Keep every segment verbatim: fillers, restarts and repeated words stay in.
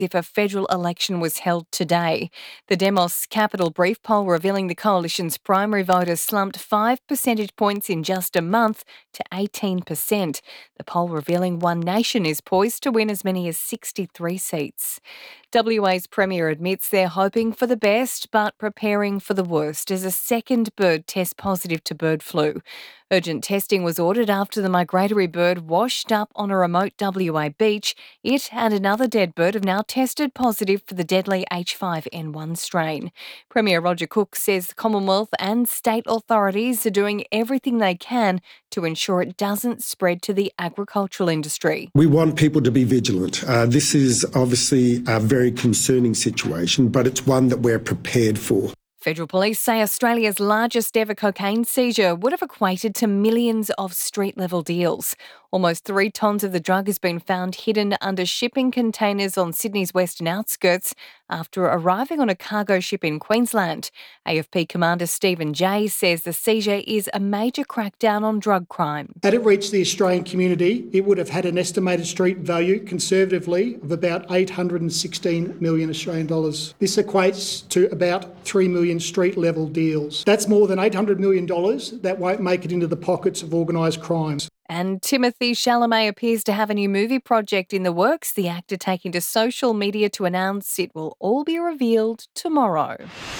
if a federal election was held today. The Demos Capital Brief poll revealing the coalition's primary voters slumped five percentage points in just a month to eighteen percent. The poll revealing One Nation is poised to win as many as sixty-three seats. W A's Premier admits they're hoping for the best but preparing for the worst as a second bird tests positive to bird flu. Urgent testing was ordered after the migratory bird washed up on a remote W A beach. It and another dead bird have now tested positive for the deadly H five N one strain. Premier Roger Cook says the Commonwealth and state authorities are doing everything they can to ensure it doesn't spread to the agricultural industry. We want people to be vigilant. Uh, this is obviously a very concerning situation, but it's one that we're prepared for. Federal police say Australia's largest ever cocaine seizure would have equated to millions of street-level deals. Almost three tonnes of the drug has been found hidden under shipping containers on Sydney's western outskirts after arriving on a cargo ship in Queensland. A F P Commander Stephen Jay says the seizure is a major crackdown on drug crime. Had it reached the Australian community, it would have had an estimated street value, conservatively, of about eight hundred sixteen million Australian dollars. This equates to about three million street-level deals. That's more than eight hundred million dollars that won't make it into the pockets of organised crimes. And Timothée Chalamet appears to have a new movie project in the works, the actor taking to social media to announce it will all be revealed tomorrow.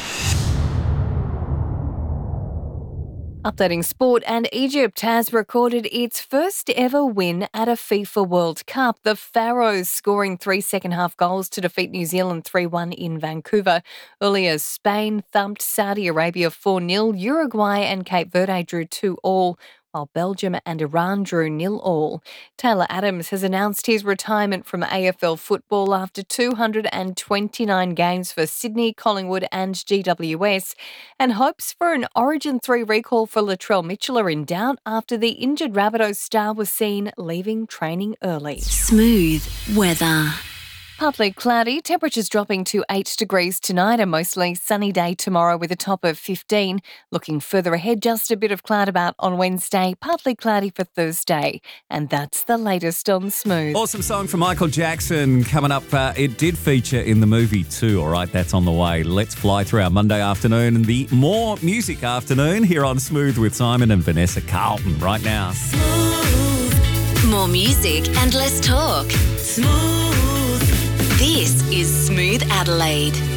Updating sport, and Egypt has recorded its first ever win at a FIFA World Cup. The Pharaohs scoring three second-half goals to defeat New Zealand three one in Vancouver. Earlier, Spain thumped Saudi Arabia four nil. Uruguay and Cape Verde drew two all, while Belgium and Iran drew nil all. Taylor Adams has announced his retirement from A F L football after two hundred twenty-nine games for Sydney, Collingwood and G W S, and hopes for an Origin three recall for Latrell Mitchell are in doubt after the injured Rabbitohs star was seen leaving training early. Smooth weather. Partly cloudy, temperatures dropping to eight degrees tonight, a mostly sunny day tomorrow with a top of fifteen. Looking further ahead, just a bit of cloud about on Wednesday, partly cloudy for Thursday. And that's the latest on Smooth. Awesome song from Michael Jackson coming up. Uh, it did feature in the movie too, all right? That's on the way. Let's fly through our Monday afternoon and the More Music afternoon here on Smooth with Simon and Vanessa Carlton right now. Smooth. More music and less talk. Smooth. This is Smooth Adelaide.